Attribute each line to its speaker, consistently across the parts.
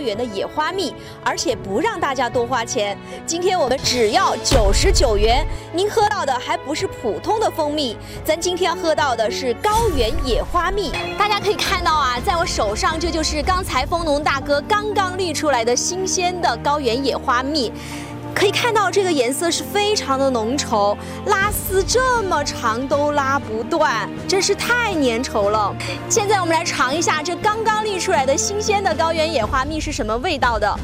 Speaker 1: 原的野花蜜，而且不让大家多花钱。今天我们只要99元，您喝到的还不是普通的蜂蜜，咱今天要喝到的是高原野花蜜。大家可以看到啊，在我手上这就是刚才蜂农大哥刚刚滤出来的新鲜的高原野花蜜。可以看到这个颜色是非常的浓稠，拉丝这么长都拉不断，真是太粘稠了。现在我们来尝一下这刚刚滤出来的新鲜的高原野花蜜是什么味道的。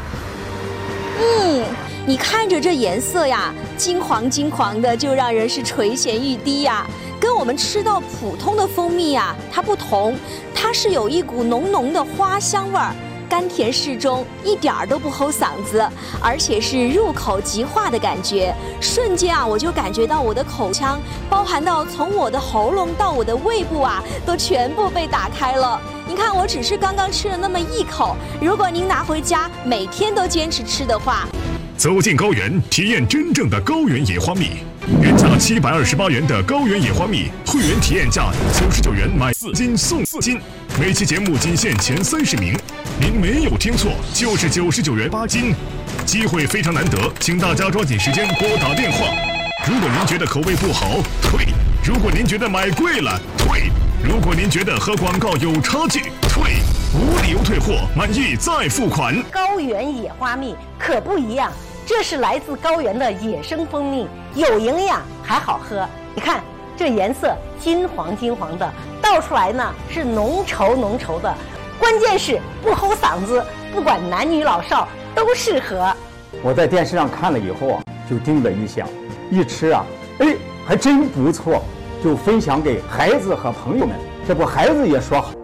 Speaker 1: 你看着这颜色呀，金黄金黄的，就让人是垂涎欲滴呀。跟我们吃到普通的蜂蜜呀，它不同，它是有一股浓浓的花香味儿。甘甜适中，一点儿都不齁嗓子，而且是入口即化的感觉。瞬间啊，我就感觉到我的口腔，包含到从我的喉咙到我的胃部啊，都全部被打开了。你看，我只是刚刚吃了那么一口，如果您拿回家每天都坚持吃的话，
Speaker 2: 走进高原，体验真正的高原野花蜜。原价728元的高原野花蜜，会员体验价99元，买4斤送4斤。每期节目仅限前30名，您没有听错，就是99元8斤。机会非常难得，请大家抓紧时间拨打电话。如果您觉得口味不好，退；如果您觉得买贵了，退；如果您觉得和广告有差距，退。无理由退货，满意再付款。
Speaker 3: 高原野花蜜可不一样，这是来自高原的野生蜂蜜，有营养还好喝。你看这颜色金黄金黄的，倒出来呢是浓稠浓稠的，关键是不齁嗓子，不管男女老少都适合。
Speaker 4: 我在电视上看了以后啊，就叮了一响，一吃啊，还真不错，就分享给孩子和朋友们，这不孩子也说好。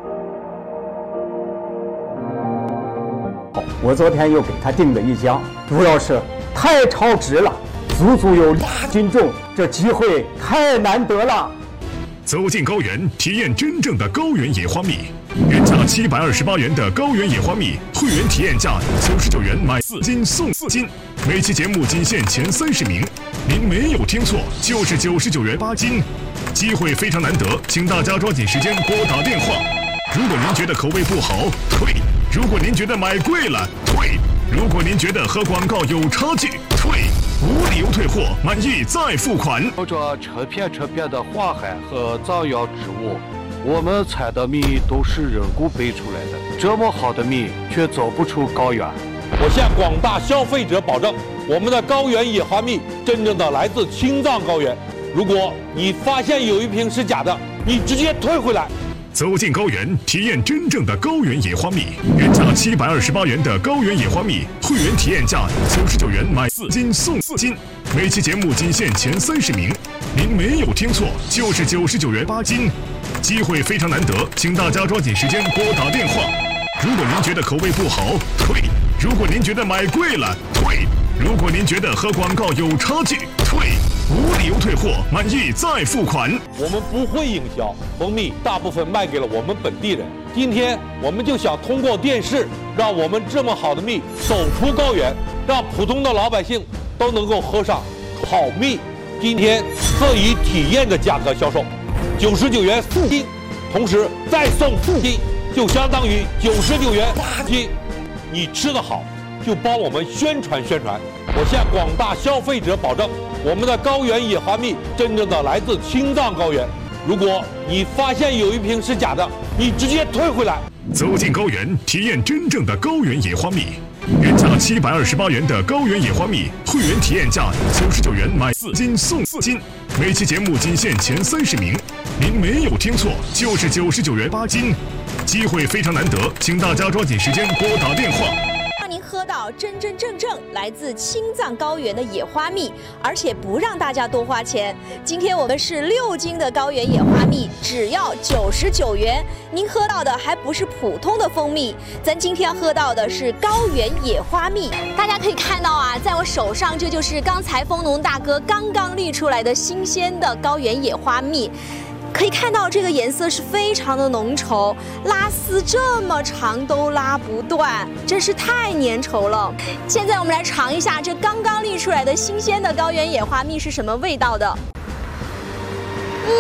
Speaker 4: 我昨天又给他订了一箱，主要是太超值了，足足有2斤重，这机会太难得了。
Speaker 2: 走进高原，体验真正的高原野花蜜。原价728元的高原野花蜜，会员体验价99元，买4斤送4斤。每期节目仅限前30名，您没有听错，就是99元8斤。机会非常难得，请大家抓紧时间拨打电话。如果您觉得口味不好，退；如果您觉得买贵了，退；如果您觉得和广告有差距，退。无理由退货，满意再付款。
Speaker 5: 有着成片的花海和藏药植物，我们采的蜜都是人工培出来的，这么好的蜜却走不出高原。
Speaker 6: 我向广大消费者保证，我们的高原野花蜜真正的来自青藏高原。如果你发现有一瓶是假的，你直接退回来。
Speaker 2: 走进高原，体验真正的高原野花蜜。原价728元的高原野花蜜，会员体验价99元，买4斤送4斤。每期节目仅限前30名，您没有听错，就是99元8斤。机会非常难得，请大家抓紧时间拨打电话。如果您觉得口味不好，退；如果您觉得买贵了，退；如果您觉得和广告有差距，退。无理由退货，满意再付款。
Speaker 6: 我们不会营销，蜂蜜大部分卖给了我们本地人。今天我们就想通过电视，让我们这么好的蜜走出高原，让普通的老百姓都能够喝上好蜜。今天特以体验的价格销售，99元4斤，同时再送4斤，就相当于99元8斤。你吃得好，就帮我们宣传宣传。我向广大消费者保证，我们的高原野花蜜真正的来自青藏高原。如果你发现有一瓶是假的，你直接退回来。
Speaker 2: 走进高原，体验真正的高原野花蜜。原价728元的高原野花蜜，会员体验价99元，买4斤送4斤。每期节目仅限前30名，您没有听错，就是99元8斤。机会非常难得，请大家抓紧时间拨打电话。
Speaker 1: 让您喝到真真正正来自青藏高原的野花蜜，而且不让大家多花钱。今天我们是6斤的高原野花蜜，只要99元，您喝到的还不是普通的蜂蜜，咱今天要喝到的是高原野花蜜。大家可以看到啊，在我手上这就是刚才蜂农大哥刚刚滤出来的新鲜的高原野花蜜。可以看到这个颜色是非常的浓稠，拉丝这么长都拉不断，真是太粘稠了。现在我们来尝一下这刚刚滤出来的新鲜的高原野花蜜是什么味道的。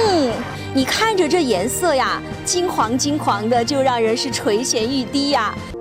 Speaker 1: 你看着这颜色呀，金黄金黄的，就让人是垂涎欲滴呀。